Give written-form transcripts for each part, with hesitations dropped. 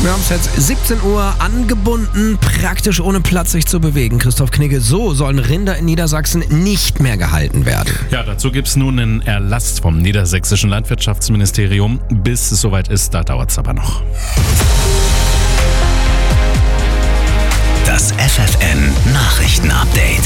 Wir haben es jetzt 17 Uhr angebunden, praktisch ohne Platz sich zu bewegen. Christoph Knigge, so sollen Rinder in Niedersachsen nicht mehr gehalten werden. Ja, dazu gibt es nun einen Erlass vom niedersächsischen Landwirtschaftsministerium. Bis es soweit ist, da dauert es aber noch. Das FFN-Nachrichten-Update.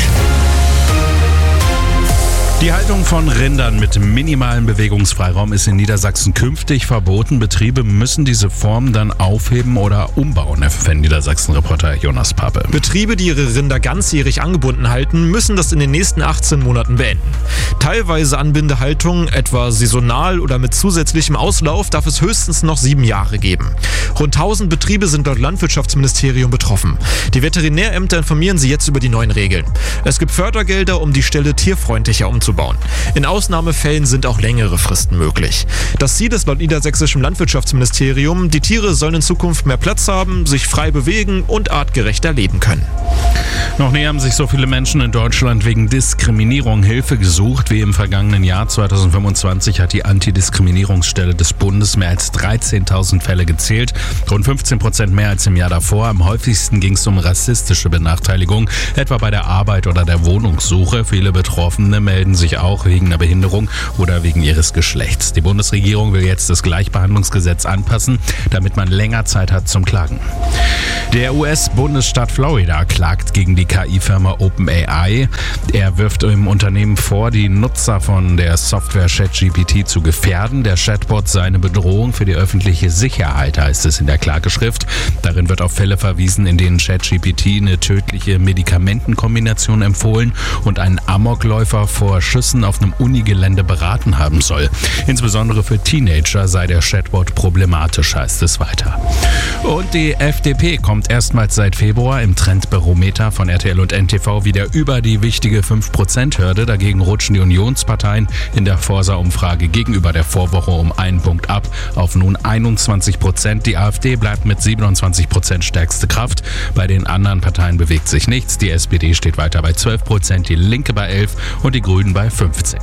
Die Haltung von Rindern mit minimalem Bewegungsfreiraum ist in Niedersachsen künftig verboten. Betriebe müssen diese Form dann aufheben oder umbauen. FFN-Niedersachsen-Reporter Jonas Pape. Betriebe, die ihre Rinder ganzjährig angebunden halten, müssen das in den nächsten 18 Monaten beenden. Teilweise Anbindehaltung, etwa saisonal oder mit zusätzlichem Auslauf, darf es höchstens noch 7 Jahre geben. Rund 1000 Betriebe sind laut Landwirtschaftsministerium betroffen. Die Veterinärämter informieren sie jetzt über die neuen Regeln. Es gibt Fördergelder, um die Ställe tierfreundlicher umzubauen. In Ausnahmefällen sind auch längere Fristen möglich. Das Ziel ist laut niedersächsischem Landwirtschaftsministerium, die Tiere sollen in Zukunft mehr Platz haben, sich frei bewegen und artgerechter leben können. Noch nie haben sich so viele Menschen in Deutschland wegen Diskriminierung Hilfe gesucht wie im vergangenen Jahr. 2025 hat die Antidiskriminierungsstelle des Bundes mehr als 13.000 Fälle gezählt. Rund 15% mehr als im Jahr davor. Am häufigsten ging es um rassistische Benachteiligung, etwa bei der Arbeit oder der Wohnungssuche. Viele Betroffene melden sich auch wegen einer Behinderung oder wegen ihres Geschlechts. Die Bundesregierung will jetzt das Gleichbehandlungsgesetz anpassen, damit man länger Zeit hat zum Klagen. Der US-Bundesstaat Florida klagt gegen die KI-Firma OpenAI. Er wirft im Unternehmen vor, die Nutzer von der Software ChatGPT zu gefährden. Der Chatbot sei eine Bedrohung für die öffentliche Sicherheit, heißt es in der Klageschrift. Darin wird auf Fälle verwiesen, in denen ChatGPT eine tödliche Medikamentenkombination empfohlen und einen Amokläufer vor Schüssen auf einem Unigelände beraten haben soll. Insbesondere für Teenager sei der Chatbot problematisch, heißt es weiter. Und die FDP kommt erstmals seit Februar im Trendbarometer von RTL und NTV wieder über die wichtige 5%-Hürde. Dagegen rutschen die Unionsparteien in der Forsa-Umfrage gegenüber der Vorwoche um 1 Punkt ab auf nun 21%. Die AfD bleibt mit 27% stärkste Kraft. Bei den anderen Parteien bewegt sich nichts. Die SPD steht weiter bei 12%, die Linke bei 11% und die Grünen bei 15%.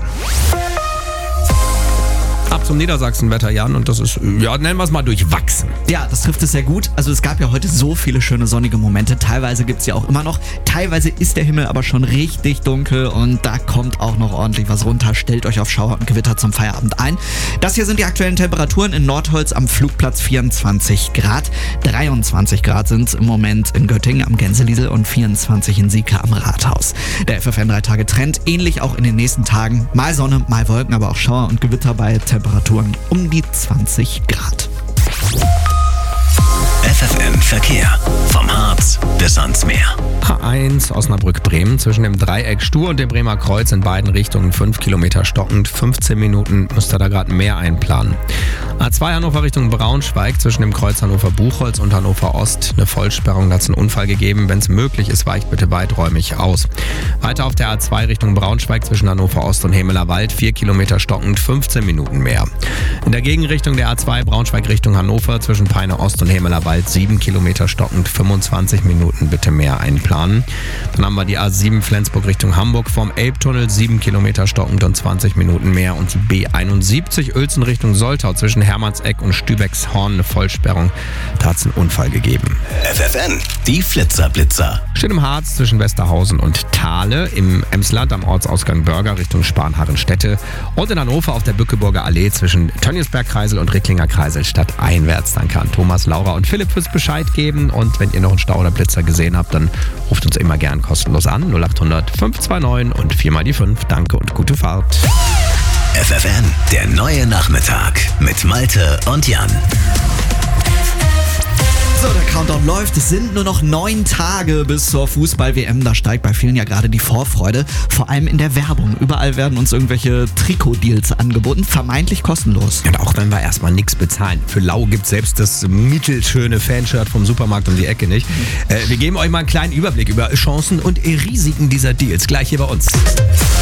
Ab zum Niedersachsen-Wetter, Jan, und das ist, ja, nennen wir es mal durchwachsen. Ja, das trifft es sehr gut. Also es gab ja heute so viele schöne sonnige Momente. Teilweise gibt es ja auch immer noch. Teilweise ist der Himmel aber schon richtig dunkel und da kommt auch noch ordentlich was runter. Stellt euch auf Schauer und Gewitter zum Feierabend ein. Das hier sind die aktuellen Temperaturen in Nordholz am Flugplatz 24 Grad. 23 Grad sind es im Moment in Göttingen am Gänseliesel und 24 in Sieke am Rathaus. Der FFN 3-Tage-Trend ähnlich auch in den nächsten Tagen. Mal Sonne, mal Wolken, aber auch Schauer und Gewitter bei Temperaturen um die 20 Grad. FFN Verkehr. Vom Harz bis ans Meer. A1 Osnabrück-Bremen zwischen dem Dreieck Stur und dem Bremer Kreuz in beiden Richtungen 5 Kilometer stockend. 15 Minuten müsst ihr da gerade mehr einplanen. A2 Hannover Richtung Braunschweig zwischen dem Kreuz Hannover-Buchholz und Hannover Ost. Eine Vollsperrung, da hat es einen Unfall gegeben. Wenn es möglich ist, weicht bitte weiträumig aus. Weiter auf der A2 Richtung Braunschweig zwischen Hannover Ost und Hemeler Wald 4 Kilometer stockend, 15 Minuten mehr. In der Gegenrichtung der A2 Braunschweig Richtung Hannover zwischen Peine Ost und Hemeler Wald 7 Kilometer stockend, 25 Minuten bitte mehr einplanen. Dann haben wir die A7 Flensburg Richtung Hamburg vom Elbtunnel 7 Kilometer stockend und 20 Minuten mehr und die B71 Uelzen Richtung Soltau zwischen Hermannseck und Stübeckshorn eine Vollsperrung. Da hat es einen Unfall gegeben. FFN, die Flitzer-Blitzer. Steht im Harz zwischen Westerhausen und Thale, im Emsland am Ortsausgang Börger Richtung Spanharrenstädte und in Hannover auf der Bückeburger Allee zwischen Tönniesberg-Kreisel und Ricklinger Kreisel stadteinwärts. Danke an Thomas, Laura und Philipp fürs Bescheid geben und wenn ihr noch einen Stau oder Blitzer gesehen habt, dann ruft uns immer gern kostenlos an 0800 529 und 4 mal die 5. Danke und gute Fahrt. FFN, der neue Nachmittag mit Malte und Jan. So, der Countdown läuft. Es sind nur noch 9 Tage bis zur Fußball-WM. Da steigt bei vielen ja gerade die Vorfreude. Vor allem in der Werbung. Überall werden uns irgendwelche Trikot-Deals angeboten. Vermeintlich kostenlos. Und auch wenn wir erstmal nichts bezahlen. Für lau gibt es selbst das mittelschöne Fanshirt vom Supermarkt um die Ecke nicht. Wir geben euch mal einen kleinen Überblick über Chancen und Risiken dieser Deals. Gleich hier bei uns.